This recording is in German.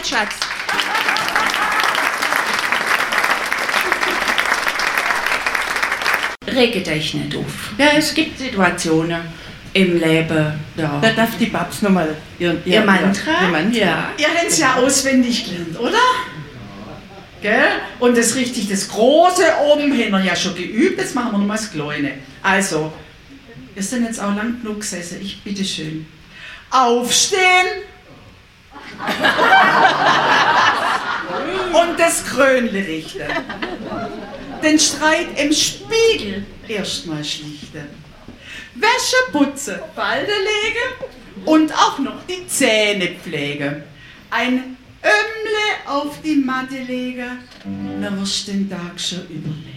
Schatz. Rege dich nicht auf. Ja, es gibt Situationen im Leben, ja. Da darf die Babs nochmal ihr Mantra? Ja. Ihr habt es ja auswendig gelernt, oder? Gell? Und das richtig, das Große oben haben wir ja schon geübt, jetzt machen wir nochmal das Kleine. Also, wir sind jetzt auch lang genug gesessen, ich bitte schön. Aufstehen! Und das Krönle richten. Den Streit im Spiegel erstmal schlichten. Wäsche putzen, Falde legen und auch noch die Zähne pflegen. Ein Ömmle auf die Matte legen, dann wirst du den Tag schon überleben.